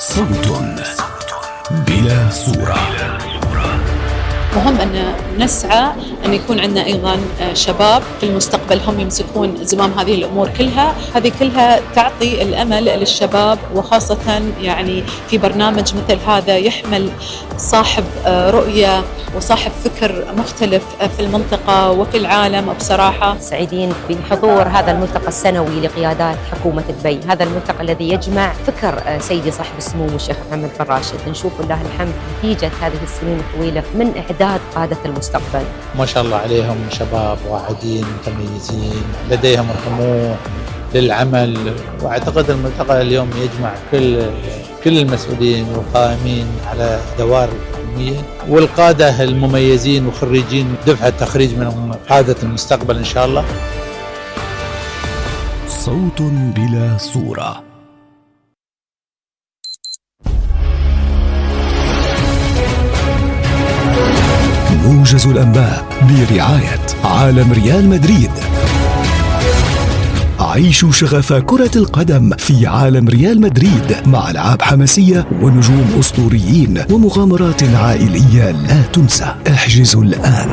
صوت بلا صورة. مهم أن نسعى أن يكون عندنا أيضا شباب في المستقبل هم يمسكون زمام هذه الأمور كلها. هذه كلها تعطي الأمل للشباب، وخاصة يعني في برنامج مثل هذا يحمل صاحب رؤية وصاحب فكر مختلف في المنطقة وفي العالم. بصراحة سعيدين بحضور هذا الملتقى السنوي لقيادات حكومة دبي، هذا الملتقى الذي يجمع فكر سيدي صاحب السمو الشيخ محمد بن راشد. نشوف لله الحمد نتيجة هذه السنين الطويلة من إعداد قادة المستقبل. ما شاء الله عليهم شباب واعدين متميزين، لديهم طموح للعمل، واعتقد الملتقى اليوم يجمع كل المسؤولين والقائمين على دوائر الحكومية والقادة المميزين وخريجين دفعة تخريج من قادة المستقبل إن شاء الله. صوت بلا صورة. موجز الأنباء برعاية عالم ريال مدريد. عيشوا شغف كرة القدم في عالم ريال مدريد مع ألعاب حماسية ونجوم أسطوريين ومغامرات عائلية لا تنسى. احجزوا الآن.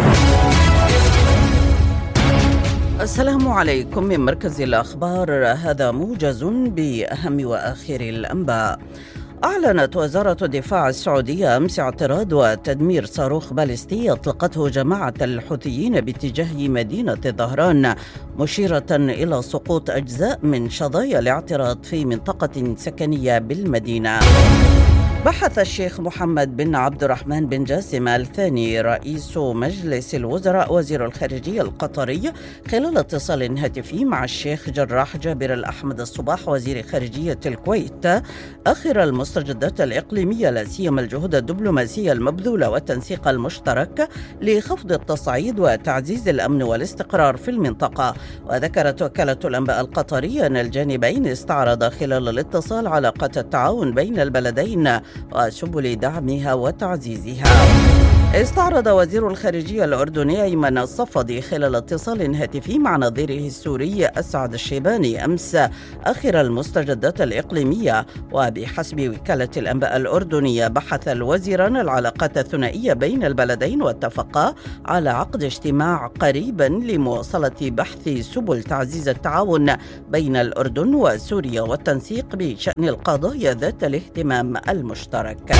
السلام عليكم من مركز الأخبار، هذا موجز بأهم وآخر الأنباء. أعلنت وزارة الدفاع السعودية أمس اعتراض وتدمير صاروخ باليستي أطلقته جماعة الحوثيين باتجاه مدينة الظهران، مشيرة إلى سقوط أجزاء من شظايا الاعتراض في منطقة سكنية بالمدينة. بحث الشيخ محمد بن عبد الرحمن بن جاسم الثاني رئيس مجلس الوزراء وزير الخارجية القطري خلال اتصال هاتفي مع الشيخ جراح جابر الأحمد الصباح وزير خارجية الكويت آخر المستجدات الإقليمية، لا سيما الجهود الدبلوماسية المبذولة والتنسيق المشترك لخفض التصعيد وتعزيز الأمن والاستقرار في المنطقة. وذكرت وكالة الأنباء القطرية أن الجانبين استعرضا خلال الاتصال علاقة التعاون بين البلدين وسبل دعمها وتعزيزها. استعرض وزير الخارجية الأردني أيمن الصفدي خلال اتصال هاتفي مع نظيره السوري أسعد الشيباني أمس آخر المستجدات الإقليمية. وبحسب وكالة الأنباء الأردنية بحث الوزيران العلاقات الثنائية بين البلدين واتفقا على عقد اجتماع قريبا لمواصلة بحث سبل تعزيز التعاون بين الأردن وسوريا والتنسيق بشأن القضايا ذات الاهتمام المشترك.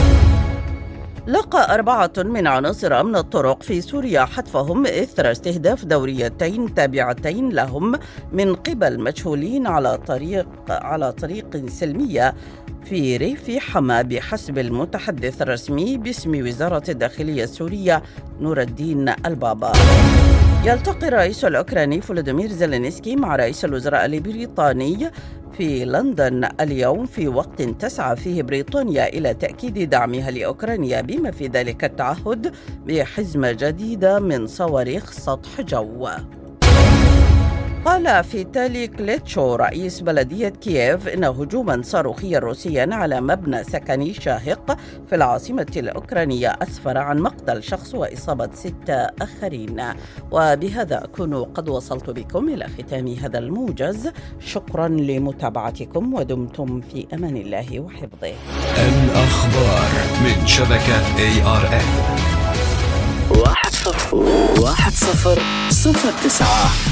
لقى 4 من عناصر أمن الطرق في سوريا حتفهم إثر استهداف دوريتين تابعتين لهم من قبل مجهولين على طريق سلمية في ريف حما، بحسب المتحدث الرسمي باسم وزارة الداخلية السورية نور الدين البابا. يلتقي الرئيس الأوكراني فولوديمير زيلينسكي مع رئيس الوزراء البريطاني في لندن اليوم في وقت تسعى فيه بريطانيا إلى تأكيد دعمها لأوكرانيا، بما في ذلك التعهد بحزمة جديدة من صواريخ سطح جو. قال فيتالي كليتشو رئيس بلدية كييف إن هجوما صاروخيا روسيا على مبنى سكني شاهق في العاصمة الأوكرانية أسفر عن مقتل شخص وإصابة 6 آخرين. وبهذا أكون قد وصلت بكم إلى ختام هذا الموجز. شكرا لمتابعتكم ودمتم في أمان الله وحفظه. الأخبار من شبكة ARN 1009.